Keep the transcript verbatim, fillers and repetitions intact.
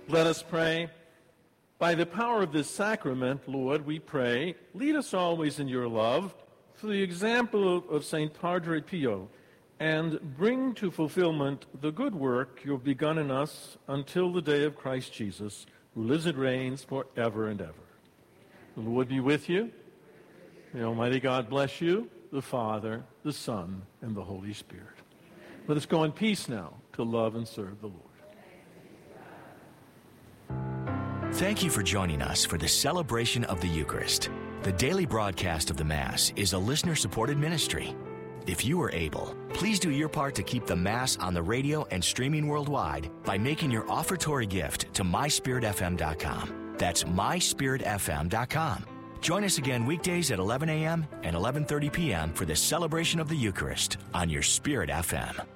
Let us pray. By the power of this sacrament, Lord, we pray, lead us always in your love through the example of Saint Padre Pio, and bring to fulfillment the good work you have begun in us until the day of Christ Jesus, who lives and reigns forever and ever. The Lord be with you. May Almighty God bless you, the Father, the Son, and the Holy Spirit. Let us go in peace now to love and serve the Lord. Thank you for joining us for the celebration of the Eucharist. The daily broadcast of the Mass is a listener-supported ministry. If you are able, please do your part to keep the Mass on the radio and streaming worldwide by making your offertory gift to my spirit f m dot com. That's my spirit f m dot com. Join us again weekdays at eleven a.m. and eleven thirty p.m. for the celebration of the Eucharist on your Spirit F M.